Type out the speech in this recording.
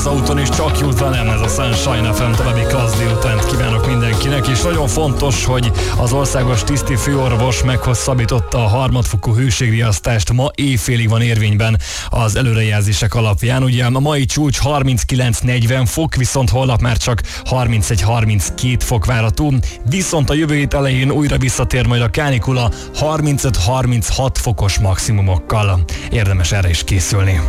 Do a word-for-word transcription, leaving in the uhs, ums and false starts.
az autón, és csak jut velem, ez a Sunshine ef em, további klassz délutánt kívánok mindenkinek, és nagyon fontos, hogy az országos tiszti főorvos meghosszabbította a harmadfokú hőségriasztást, ma éjfélig van érvényben az előrejelzések alapján. Ugye a mai csúcs harminckilenc-negyven fok, viszont holnap már csak harmincegy-harminckét fok várható, viszont a jövő hét elején újra visszatér majd a kánikula harmincöt-harminchat fokos maximumokkal. Érdemes erre is készülni.